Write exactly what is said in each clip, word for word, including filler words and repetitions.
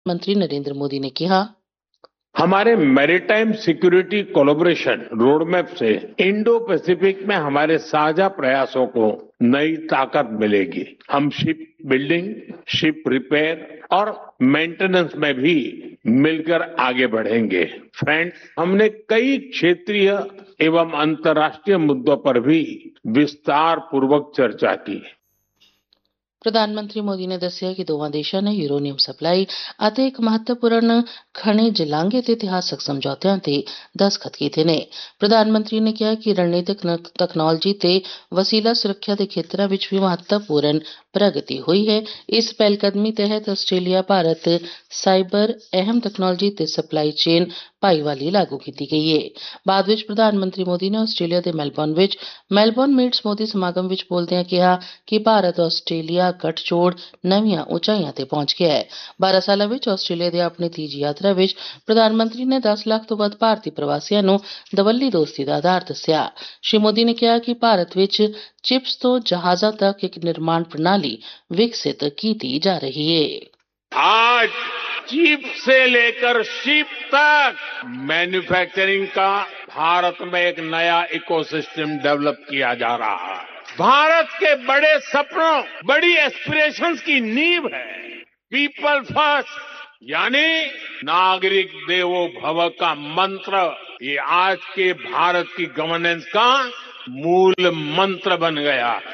मंत्री नरेंद्र मोदी ने कहा, हमारे मैरीटाइम सिक्योरिटी कोलैबोरेशन रोडमैप से इंडो पैसिफिक में हमारे साझा प्रयासों को नई ताकत मिलेगी। हम शिप बिल्डिंग, शिप रिपेयर और मेंटेनेंस में भी मिलकर आगे बढ़ेंगे। फ्रेंड्स, हमने कई क्षेत्रीय एवं अंतर्राष्ट्रीय मुद्दों पर भी विस्तार पूर्वक चर्चा की। ਪ੍ਰਧਾਨਮੰਤਰੀ ਮੋਦੀ ਨੇ ਦੱਸਿਆ ਕਿ ਦੋਵਾਂ ਦੇਸ਼ਾਂ ਨੇ ਯੂਰੇਨੀਅਮ ਸਪਲਾਈ ਅਤੇ ਇੱਕ ਮਹੱਤਵਪੂਰਨ ਖਣਿਜ ਲਾਂਘੇ ਤੇ ਇਤਿਹਾਸਕ ਸਮਝੌਤਿਆਂ ਤੇ ਦਸਤਖਤ ਕੀਤੇ ਨੇ। ਪ੍ਰਧਾਨ ਮੰਤਰੀ ਨੇ ਕਿਹਾ ਕਿ ਰਣਨੀਤਿਕ ਤਕਨਾਲੋਜੀ ਤੇ ਵਸੀਲਾ ਸੁਰੱਖਿਆ ਦੇ ਖੇਤਰਾਂ ਵਿੱਚ ਵੀ ਮਹੱਤਵਪੂਰਨ ਪ੍ਰਗਤੀ ਹੋਈ ਹੈ। ਇਸ ਪਹਿਲਕਦਮੀ ਤਹਿਤ ਆਸਟ੍ਰੇਲੀਆ ਭਾਰਤ ਸਾਈਬਰ ਅਹਿਮ ਤਕਨਾਲੋਜੀ ਤੇ ਸਪਲਾਈ ਚੇਨ ਭਾਈਵਾਲੀ ਲਾਗੂ ਕੀਤੀ ਗਈ ਹੈ। ਬਾਅਦ ਵਿੱਚ ਪ੍ਰਧਾਨ ਮੰਤਰੀ ਮੋਦੀ ਨੇ ਆਸਟ੍ਰੇਲੀਆ ਦੇ ਮੈਲਬੌਰਨ ਵਿੱਚ ਮੈਲਬੌਰਨ ਮੀਟਸ ਮੋਦੀ ਸਮਾਗਮ ਵਿੱਚ ਬੋਲਦਿਆਂ ਕਿਹਾ ਕਿ ਭਾਰਤ ਆਸਟ੍ਰੇਲੀਆ ਗੱਠਜੋੜ ਨਵੀਆਂ ਉਚਾਈਆਂ ਤੇ ਪਹੁੰਚ ਗਿਆ ਹੈ। ਬਾਰਾਂ ਸਾਲਾਂ ਵਿੱਚ ਆਸਟ੍ਰੇਲੀਆ ਦੀ ਆਪਣੀ ਤੀਜੀ ਯਾਤਰਾ ਵਿੱਚ ਪ੍ਰਧਾਨ ਮੰਤਰੀ ਨੇ ਦਸ ਲੱਖ ਤੋਂ ਵੱਧ ਭਾਰਤੀ ਪ੍ਰਵਾਸੀਆਂ ਨੂੰ ਦਵੱਲੀ ਦੋਸਤੀ ਦਾ ਆਧਾਰ ਦੱਸਿਆ। ਸ਼੍ਰੀ ਮੋਦੀ ਨੇ ਕਿਹਾ ਕਿ ਭਾਰਤ ਵਿੱਚ चिप्स तो जहाजा तक एक निर्माण प्रणाली विकसित की जा रही है। आज चिप से लेकर शिप तक मैन्युफैक्चरिंग का भारत में एक नया इकोसिस्टम डेवलप किया जा रहा है। भारत के बड़े सपनों, बड़ी एस्पिरेशंस की नींव है पीपल फर्स्ट, यानी नागरिक देवो भव का मंत्र। ये आज के भारत की गवर्नेंस का मूल मंत्र बन गया है।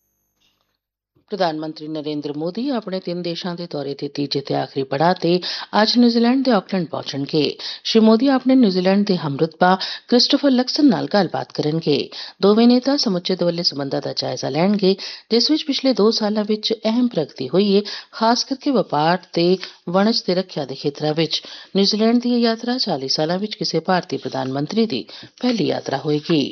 ਪ੍ਰਧਾਨ ਮੰਤਰੀ ਨਰਿੰਦਰ ਮੋਦੀ ਆਪਣੇ ਤਿੰਨ ਦੇਸ਼ਾਂ ਦੇ ਦੌਰੇ ਦੇ ਤੀਜੇ ਤੇ ਆਖਰੀ ਪੜਾਅ ਤੇ ਅੱਜ ਨਿਊਜ਼ੀਲੈਂਡ ਦੇ ਆਕਲੈਂਡ ਪਹੁੰਚਣਗੇ। ਸ਼੍ਰੀ ਮੋਦੀ ਆਪਣੇ ਨਿਊਜ਼ੀਲੈਂਡ ਦੇ ਹਮਰੁਤਬਾ ਕ੍ਰਿਸਟੋਫਰ ਲਕਸਨ ਨਾਲ ਗੱਲਬਾਤ ਕਰਨਗੇ। ਦੋਵੇਂ ਨੇਤਾ ਸਮੁੱਚੇ ਦੁਵੱਲੇ ਸਬੰਧਾਂ ਦਾ ਜਾਇਜ਼ਾ ਲੈਣਗੇ, ਜਿਸ ਵਿੱਚ ਪਿਛਲੇ ਦੋ ਸਾਲਾਂ ਵਿੱਚ ਅਹਿਮ ਪ੍ਰਗਤੀ ਹੋਈ ਹੈ, ਖਾਸ ਕਰਕੇ ਵਪਾਰ ਤੇ ਵਣਜ ਤੇ ਰੱਖਿਆ ਦੇ ਖੇਤਰਾਂ ਵਿੱਚ। ਨਿਊਜ਼ੀਲੈਂਡ ਦੀ ਇਹ ਯਾਤਰਾ ਚਾਲੀ ਸਾਲਾਂ ਵਿੱਚ ਕਿਸੇ ਭਾਰਤੀ ਪ੍ਰਧਾਨ ਮੰਤਰੀ ਦੀ ਪਹਿਲੀ ਯਾਤਰਾ ਹੋਏਗੀ।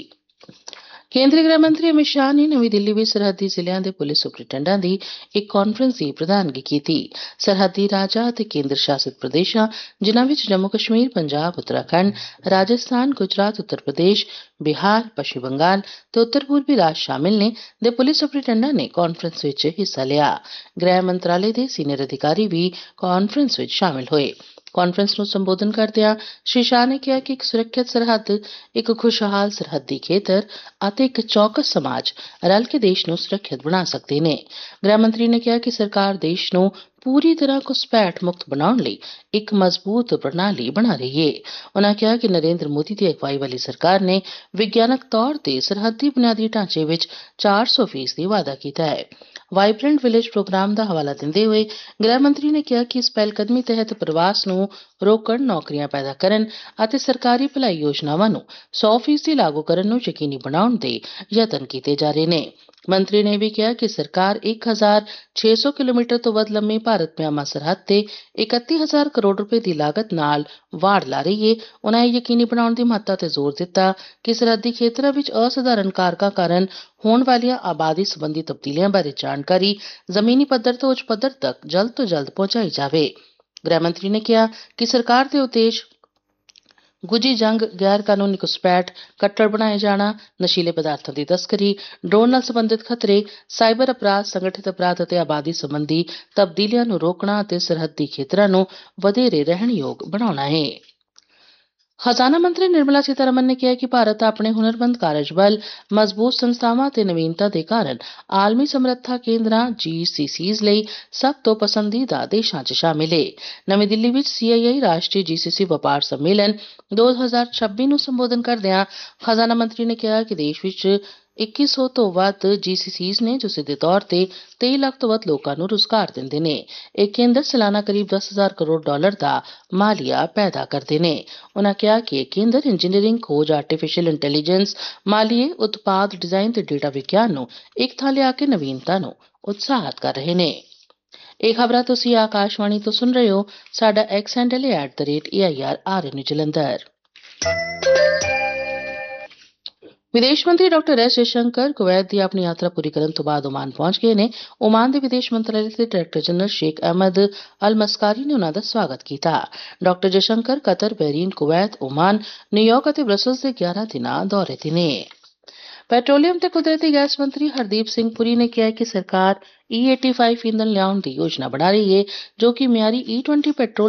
ਕੇਂਦਰੀ ਗ੍ਰਹਿ ਮੰਤਰੀ ਅਮਿਤ ਸ਼ਾਹ ਨੇ ਨਵੀਂ ਦਿੱਲੀ ਵਿੱਚ ਸਰਹੱਦੀ ਜ਼ਿਲ੍ਹਿਆਂ ਦੇ ਪੁਲਿਸ ਸੁਪਰਡੈਂਟਾਂ ਦੀ ਇੱਕ ਕਾਨਫਰੰਸ ਦੀ ਪ੍ਰਧਾਨਗੀ ਕੀਤੀ। ਸਰਹੱਦੀ ਰਾਜਾਂ ਅਤੇ ਕੇਂਦਰ ਸ਼ਾਸਿਤ ਪ੍ਰਦੇਸ਼ਾਂ, ਜਿਨ੍ਹਾਂ ਵਿੱਚ ਜੰਮੂ ਕਸ਼ਮੀਰ, ਪੰਜਾਬ, ਉੱਤਰਾਖੰਡ, ਰਾਜਸਥਾਨ, ਗੁਜਰਾਤ, ਉੱਤਰ ਪ੍ਰਦੇਸ਼, ਬਿਹਾਰ, ਪੱਛਮੀ ਬੰਗਾਲ ਤੇ ਉੱਤਰ ਪੂਰਬੀ ਰਾਜ ਸ਼ਾਮਿਲ ਨੇ, ਦੇ ਪੁਲਿਸ ਸੁਪਰਡੈਂਟਾਂ ਨੇ ਕਾਨਫਰੰਸ ਵਿੱਚ ਹਿੱਸਾ ਲਿਆ। ਗ੍ਰਹਿ ਮੰਤਰਾਲੇ ਦੇ ਸੀਨੀਅਰ ਅਧਿਕਾਰੀ ਵੀ ਕਾਨਫਰੰਸ ਵਿੱਚ ਸ਼ਾਮਿਲ ਹੋਏ। ਕਾਨਫਰੰਸ ਨੂੰ ਸੰਬੋਧਨ ਕਰਦਿਆਂ ਸ਼੍ਰੀ ਸ਼ਾਹ ਨੇ ਕਿਹਾ ਕਿ ਇੱਕ ਸੁਰੱਖਿਅਤ ਸਰਹੱਦ, ਇੱਕ ਖੁਸ਼ਹਾਲ ਸਰਹੱਦੀ ਖੇਤਰ ਅਤੇ ਇੱਕ ਚੌਕਸ ਸਮਾਜ ਰਲ ਕੇ ਦੇਸ਼ ਨੂੰ ਸੁਰੱਖਿਅਤ ਬਣਾ ਸਕਦੇ ਨੇ। ਗ੍ਰਹਿ ਮੰਤਰੀ ਨੇ ਕਿਹਾ ਕਿ ਸਰਕਾਰ ਦੇਸ਼ ਨੂੰ ਪੂਰੀ ਤਰ੍ਹਾਂ ਘੁਸਪੈਠ ਮੁਕਤ ਬਣਾਉਣ ਲਈ ਇੱਕ ਮਜ਼ਬੂਤ ਪ੍ਰਣਾਲੀ ਬਣਾ ਰਹੀ ਹੈ। ਉਨ੍ਹਾਂ ਕਿਹਾ ਕਿ ਨਰਿੰਦਰ ਮੋਦੀ ਦੀ ਅਗਵਾਈ ਵਾਲੀ ਸਰਕਾਰ ਨੇ ਵਿਗਿਆਨਕ ਤੌਰ ਤੇ ਸਰਹੱਦੀ ਬੁਨਿਆਦੀ ਢਾਂਚੇ ਵਿੱਚ ਚਾਰ ਸੌ ਫੀਸਦੀ ਵਾਧਾ ਕੀਤਾ ਹੈ। ਵਾਈਬ੍ਰੈਂਟ ਵਿਲੇਜ ਪ੍ਰੋਗਰਾਮ ਦਾ ਹਵਾਲਾ ਦਿੰਦੇ ਹੋਏ ਗ੍ਰਹਿ ਮੰਤਰੀ ਨੇ ਕਿਹਾ ਕਿ ਇਸ ਪਹਿਲਕਦਮੀ ਤਹਿਤ ਪ੍ਰਵਾਸ ਨੂੰ ਰੋਕਣ, ਨੌਕਰੀਆਂ ਪੈਦਾ ਕਰਨ ਅਤੇ ਸਰਕਾਰੀ ਭਲਾਈ ਯੋਜਨਾਵਾਂ ਨੂੰ ਸੌ ਫੀਸਦੀ ਲਾਗੂ ਕਰਨ ਨੂੰ ਯਕੀਨੀ ਬਣਾਉਣ ਦੇ ਯਤਨ ਕੀਤੇ ਜਾ ਰਹੇ ਨੇ। ਮੰਤਰੀ ਨੇ ਵੀ ਕਿਹਾ ਕਿ ਸਰਕਾਰ ਇੱਕ ਹਜ਼ਾਰ ਛੇ ਸੌ ਕਿਲੋਮੀਟਰ ਤੋਂ ਵੱਧ ਲੰਮੀ ਭਾਰਤ ਮਿਆਂਮਾਰ ਸਰਹੱਦ ਤੇ ਇਕੱਤੀ ਹਜ਼ਾਰ ਕਰੋੜ ਰੁਪਏ ਦੀ ਲਾਗਤ ਨਾਲ ਵਾੜ ਲਾ ਰਹੀ ਹੈ। ਉਨ੍ਹਾਂ ਇਹ ਯਕੀਨੀ ਬਣਾਉਣ ਦੀ ਮਹੱਤਤਾ ਤੇ ਜ਼ੋਰ ਦਿੱਤਾ ਕਿ ਸਰਹੱਦੀ ਖੇਤਰਾਂ ਵਿੱਚ ਅਸਧਾਰਨ ਕਾਰਕਾਂ ਕਾਰਨ ਹੋਣ ਵਾਲੀਆਂ ਆਬਾਦੀ ਸੰਬੰਧੀ ਤਬਦੀਲੀਆਂ ਬਾਰੇ ਜਾਣਕਾਰੀ ਜ਼ਮੀਨੀ ਪੱਧਰ ਤੋਂ ਉੱਚ ਪੱਧਰ ਤੱਕ ਜਲਦ ਤੋਂ ਜਲਦ ਪਹੁੰਚਾਈ ਜਾਵੇ। ਗ੍ਰਹਿ ਮੰਤਰੀ ਨੇ ਕਿਹਾ ਕਿ ਸਰਕਾਰ ਦੇ ਉਦੇਸ਼ ਗੁੱਜੀ ਜੰਗ, ਗੈਰ ਕਾਨੂੰਨੀ ਘੁਸਪੈਠ, ਕੱਟੜ ਬਣਾਏ ਜਾਣਾ, ਨਸ਼ੀਲੇ ਪਦਾਰਥਾਂ ਦੀ ਤਸਕਰੀ, ਡਰੋਨ ਨਾਲ ਸੰਬੰਧਿਤ ਖਤਰੇ, ਸਾਈਬਰ ਅਪਰਾਧ, ਸੰਗਠਿਤ ਅਪਰਾਧ ਅਤੇ ਆਬਾਦੀ ਸੰਬੰਧੀ ਤਬਦੀਲੀਆਂ ਨੂੰ ਰੋਕਣਾ ਅਤੇ ਸਰਹੱਦੀ ਖੇਤਰਾਂ ਨੂੰ ਵਧੇਰੇ ਰਹਿਣਯੋਗ ਬਣਾਉਣਾ ਹੈ। ਖਜ਼ਾਨਾ ਮੰਤਰੀ ਨਿਰਮਲਾ ਸੀਤਾਰਮਨ ਨੇ ਕਿਹਾ ਕਿ ਭਾਰਤ ਆਪਣੇ ਹੁਨਰਮੰਦ ਕਾਰਜ-ਬਲ, ਮਜ਼ਬੂਤ ਸੰਸਥਾਵਾਂ ਅਤੇ ਨਵੀਨਤਾ ਦੇ ਕਾਰਨ ਆਲਮੀ ਸਮਰੱਥਾ ਕੇਂਦਰਾਂ ਜੀ ਸੀ ਸੀਜ਼ ਲਈ ਸਭ ਤੋਂ ਪਸੰਦੀਦਾ ਦੇਸ਼ਾਂ 'ਚ ਸ਼ਾਮਿਲ ਹੈ। ਨਵੀਂ ਦਿੱਲੀ ਵਿੱਚ ਸੀ ਆਈ ਆਈ ਰਾਸ਼ਟਰੀ ਜੀ ਸੀ ਸੀ ਵਪਾਰ ਸੰਮੇਲਨ ਦੋ ਹਜ਼ਾਰ ਛੱਬੀ ਨੂੰ ਸੰਬੋਧਨ ਕਰਦਿਆਂ ਖਜ਼ਾਨਾ ਮੰਤਰੀ ਨੇ ਕਿਹਾ ਕਿ ਦੇਸ਼ ਵਿੱਚ ਇੱਕੀ ਸੌ ਤੋਂ ਵੱਧ ਜੀ ਸੀ ਸੀਜ਼ ਨੇ ਜੋ ਸਿੱਧੇ ਤੌਰ ਤੇ ਤੇਈ ਲੱਖ ਤੋਂ ਵੱਧ ਲੋਕਾਂ ਨੂੰ ਰੁਜ਼ਗਾਰ ਦਿੰਦੇ ਨੇ। ਇਹ ਕੇਂਦਰ ਸਾਲਾਨਾ ਕਰੀਬ ਦਸ ਹਜ਼ਾਰ ਕਰੋੜ ਡਾਲਰ ਦਾ ਮਾਲੀਆ ਪੈਦਾ ਕਰਦੇ ਨੇ। ਉਨ੍ਹਾਂ ਕਿਹਾ ਕਿ ਇਹ ਕੇਂਦਰ ਇੰਜੀਨੀਅਰਿੰਗ, ਖੋਜ, ਆਰਟੀਫੀਸ਼ੀਅਲ ਇੰਟੈਲੀਜੈਂਸ, ਮਾਲੀਏ, ਉਤਪਾਦ ਡਿਜ਼ਾਈਨ ਤੇ ਡੇਟਾ ਵਿਗਿਆਨ ਨੂੰ ਇੱਕ ਥਾਂ ਲਿਆ ਕੇ ਨਵੀਨਤਾ ਨੂੰ ਉਤਸ਼ਾਹਿਤ ਕਰ ਰਹੇ ਨੇ। ਇਹ ਖਬਰਾਂ ਤੁਸੀਂ ਆਕਾਸ਼ਵਾਣੀ ਤੋਂ ਸੁਣ ਰਹੇ ਹੋ। ਸਾਡਾ ਐਕਸ ਹੈਂਡਲ ਹੈ at the rate A I R R ਐਨ ਜਲੰਧਰ। ਵਿਦੇਸ਼ ਮੰਤਰੀ ਡਾਕਟਰ ਐਸ ਜੈਸ਼ੰਕਰ ਕੁਵੈਤ ਦੀ ਆਪਣੀ ਯਾਤਰਾ ਪੂਰੀ ਕਰਨ ਤੋਂ ਬਾਅਦ ਓਮਾਨ ਪਹੁੰਚ ਗਏ ਨੇ। ਓਮਾਨ ਦੇ ਵਿਦੇਸ਼ ਮੰਤਰਾਲੇ ਦੇ ਡਾਇਰੈਕਟਰ ਜਨਰਲ ਸ਼ੇਖ ਅਹਿਮਦ ਅਲ ਮਸਕਾਰੀ ਨੇ ਉਨ੍ਹਾਂ ਦਾ ਸਵਾਗਤ ਕੀਤਾ। Doctor Jaishankar Qatar, Bahrain, Kuwait, Oman, New York ਅਤੇ ਬ੍ਰਸਲਜ਼ ਦੇ ਗਿਆਰਾਂ ਦਿਨਾਂ ਦੌਰੇ ਤੇ ਨੇ। ਪੈਟਰੋਲੀਅਮ ਤੇ ਕੁਦਰਤੀ ਗੈਸ ਮੰਤਰੀ ਹਰਦੀਪ ਸਿੰਘ ਪੁਰੀ ਨੇ ਕਿਹਾ ਕਿ ਸਰਕਾਰ ਈ ਪਚਾਸੀ ਈਂਧਨ ਲਿਆਉਣ ਦੀ ਯੋਜਨਾ ਬਣਾ ਰਹੀ ਹੈ, ਜੋ ਕਿ ਮਿਆਰੀ ਈ ਵੀਹ ਪੈਟਰੋਲ